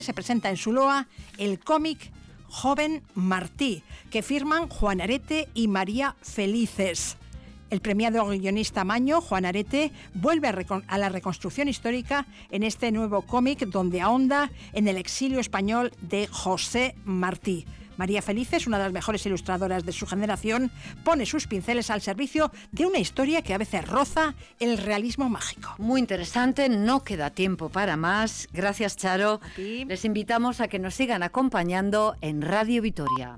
Se presenta en Zuloa el cómic Joven Martí, que firman Juan Arete y María Felices. El premiado guionista Maño, Juan Arete, vuelve a la reconstrucción histórica en este nuevo cómic donde ahonda en el exilio español de José Martí. María Felices, una de las mejores ilustradoras de su generación, pone sus pinceles al servicio de una historia que a veces roza el realismo mágico. Muy interesante, no queda tiempo para más. Gracias, Charo. Sí. Les invitamos a que nos sigan acompañando en Radio Vitoria.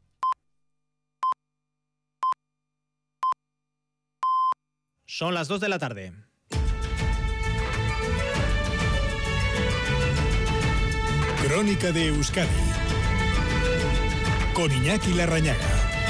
Son las 2 de la tarde. Crónica de Euskadi con Iñaki Larrañaga.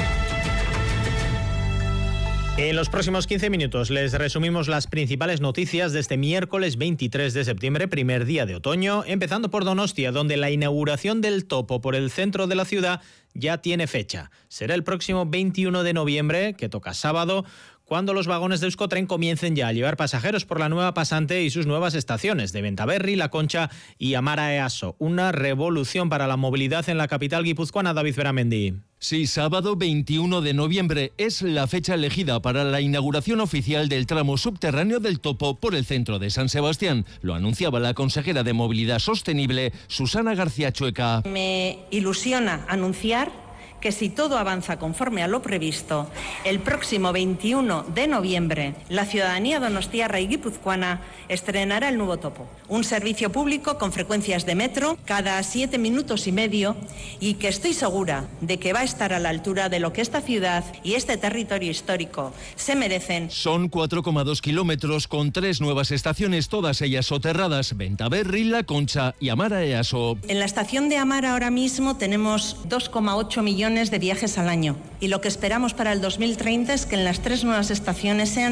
En los próximos 15 minutos les resumimos las principales noticias de este miércoles 23 de septiembre, primer día de otoño, empezando por Donostia, donde la inauguración del topo por el centro de la ciudad ya tiene fecha. Será el próximo 21 de noviembre, que toca sábado, cuando los vagones de Euskotren comiencen ya a llevar pasajeros por la nueva pasante y sus nuevas estaciones de Bentaberri, La Concha y Amara Easo. Una revolución para la movilidad en la capital guipuzcoana, David Beramendi. Sí, sábado 21 de noviembre es la fecha elegida para la inauguración oficial del tramo subterráneo del topo por el centro de San Sebastián. Lo anunciaba la consejera de Movilidad Sostenible, Susana García Chueca. Me ilusiona anunciar que si todo avanza conforme a lo previsto, el próximo 21 de noviembre la ciudadanía donostiarra y guipuzcoana estrenará el nuevo topo, un servicio público con frecuencias de metro cada 7 minutos y medio y que estoy segura de que va a estar a la altura de lo que esta ciudad y este territorio histórico se merecen. Son 4,2 kilómetros con 3 nuevas estaciones, todas ellas soterradas: Bentaberri, La Concha y Amara Easo. En la estación de Amara ahora mismo tenemos 2,8 millones de viajes al año y lo que esperamos para el 2030 es que en las 3 nuevas estaciones sean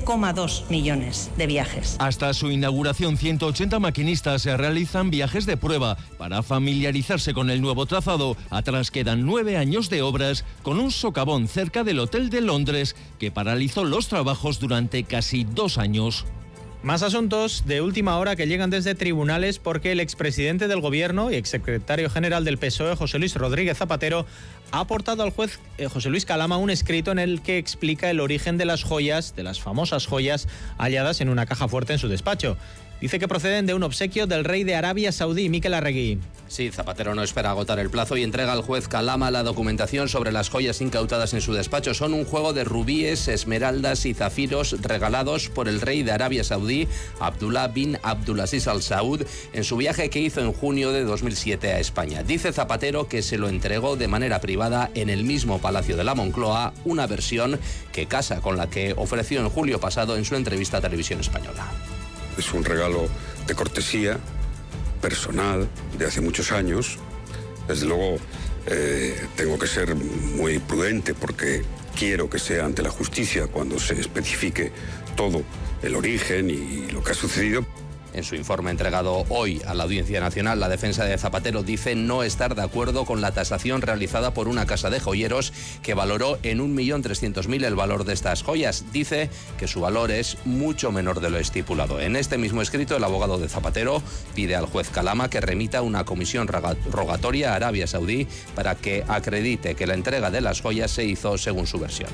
7,2 millones de viajes. Hasta su inauguración, 180 maquinistas realizan viajes de prueba para familiarizarse con el nuevo trazado. Atrás quedan 9 años de obras con un socavón cerca del Hotel de Londres que paralizó los trabajos durante casi 2 años. Más asuntos de última hora que llegan desde tribunales porque el expresidente del Gobierno y exsecretario general del PSOE, José Luis Rodríguez Zapatero, ha aportado al juez José Luis Calama un escrito en el que explica el origen de las joyas, de las famosas joyas halladas en una caja fuerte en su despacho. Dice que proceden de un obsequio del rey de Arabia Saudí, Miquel Arregui. Sí, Zapatero no espera agotar el plazo y entrega al juez Calama la documentación sobre las joyas incautadas en su despacho. Son un juego de rubíes, esmeraldas y zafiros regalados por el rey de Arabia Saudí, Abdullah bin Abdulaziz Al Saud, en su viaje que hizo en junio de 2007 a España. Dice Zapatero que se lo entregó de manera privada en el mismo Palacio de la Moncloa, una versión que casa con la que ofreció en julio pasado en su entrevista a Televisión Española. Es un regalo de cortesía, personal, de hace muchos años. Desde luego, tengo que ser muy prudente porque quiero que sea ante la justicia cuando se especifique todo el origen y lo que ha sucedido. En su informe entregado hoy a la Audiencia Nacional, la defensa de Zapatero dice no estar de acuerdo con la tasación realizada por una casa de joyeros que valoró en 1.300.000 el valor de estas joyas. Dice que su valor es mucho menor de lo estipulado. En este mismo escrito, el abogado de Zapatero pide al juez Calama que remita una comisión rogatoria a Arabia Saudí para que acredite que la entrega de las joyas se hizo según su versión.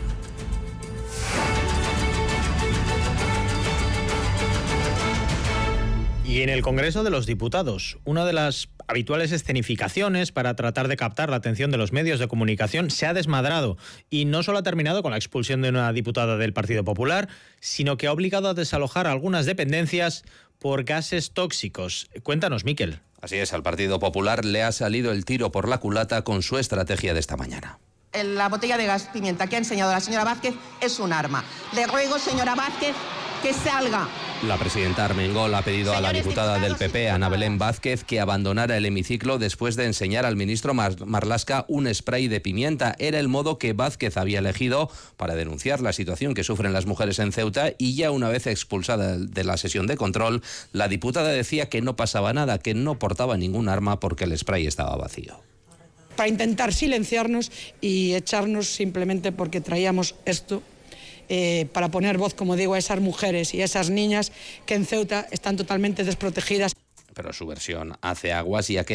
Y en el Congreso de los Diputados, una de las habituales escenificaciones para tratar de captar la atención de los medios de comunicación se ha desmadrado y no solo ha terminado con la expulsión de una diputada del Partido Popular, sino que ha obligado a desalojar algunas dependencias por gases tóxicos. Cuéntanos, Miquel. Así es, al Partido Popular le ha salido el tiro por la culata con su estrategia de esta mañana. La botella de gas pimienta que ha enseñado la señora Vázquez es un arma. Le ruego, señora Vázquez, que salga. La presidenta Armengol ha pedido a la diputada del PP, Ana Belén Vázquez, que abandonara el hemiciclo después de enseñar al ministro Marlaska un spray de pimienta. Era el modo que Vázquez había elegido para denunciar la situación que sufren las mujeres en Ceuta y ya una vez expulsada de la sesión de control, la diputada decía que no pasaba nada, que no portaba ningún arma porque el spray estaba vacío. Para intentar silenciarnos y echarnos simplemente porque traíamos esto. Para poner voz, como digo, a esas mujeres y a esas niñas que en Ceuta están totalmente desprotegidas. pero su versión hace aguas, ya que